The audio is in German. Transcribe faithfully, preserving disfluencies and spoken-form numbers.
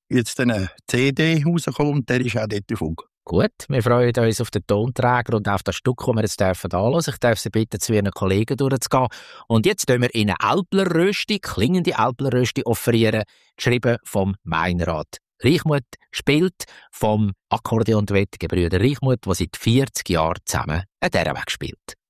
jetzt eine C D rauskommt, der ist auch dort auf. Gut, wir freuen uns auf den Tonträger und auf das Stück, das wir jetzt dürfen anhören. Ich darf Sie bitten, zu Ihren Kollegen durchzugehen. Und jetzt tun wir Ihnen Alplerrösti, klingende Alplerrösti offerieren, geschrieben vom Meinrad Reichmuth, gespielt vom Akkordeon-Duett Gebrüder Reichmuth, die seit vierzig Jahren zusammen an dieser Weg spielt.